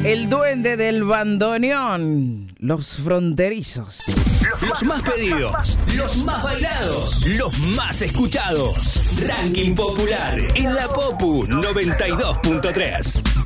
El duende del bandoneón. Los fronterizos. Los más pedidos, los más bailados, los más escuchados. Ranking popular en la Popu 92.3.